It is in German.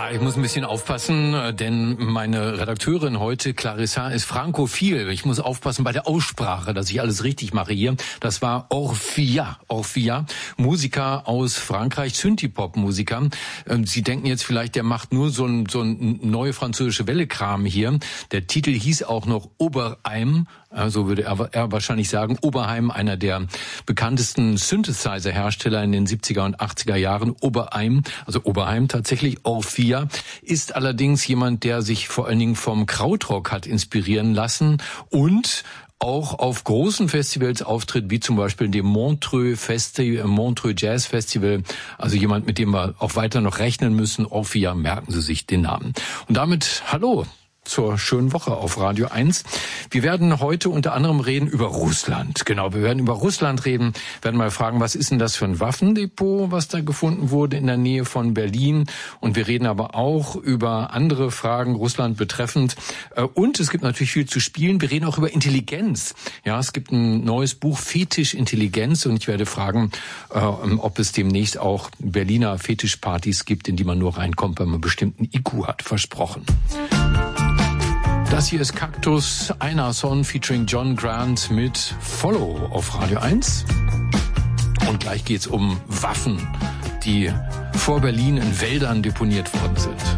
Ja, ich muss ein bisschen aufpassen, denn meine Redakteurin heute, Clarissa, ist frankophil. Ich muss aufpassen bei der Aussprache, dass ich alles richtig mache hier. Das war Orphia, Musiker aus Frankreich, Synthie-Pop-Musiker. Sie denken jetzt vielleicht, der macht nur so ein neue französische Welle-Kram hier. Der Titel hieß auch noch Oberheim. So würde er wahrscheinlich sagen. Oberheim, einer der bekanntesten Synthesizer-Hersteller in den 70er und 80er Jahren. Oberheim tatsächlich. Orphia ist allerdings jemand, der sich vor allen Dingen vom Krautrock hat inspirieren lassen und auch auf großen Festivals auftritt, wie zum Beispiel dem Montreux Jazz Festival. Also jemand, mit dem wir auch weiter noch rechnen müssen. Orphia, merken Sie sich den Namen. Und damit hallo zur schönen Woche auf Radio 1. Wir werden heute unter anderem reden über Russland. Genau, wir werden über Russland reden, werden mal fragen, was ist denn das für ein Waffendepot, was da gefunden wurde in der Nähe von Berlin. Und wir reden aber auch über andere Fragen Russland betreffend. Und es gibt natürlich viel zu spielen. Wir reden auch über Intelligenz. Ja, es gibt ein neues Buch, Fetisch Intelligenz. Und ich werde fragen, ob es demnächst auch Berliner Fetischpartys gibt, in die man nur reinkommt, wenn man einen bestimmten IQ hat. Versprochen. Das hier ist Kaktus, einer Song featuring John Grant mit Follow auf Radio 1. Und gleich geht's um Waffen, die vor Berlin in Wäldern deponiert worden sind.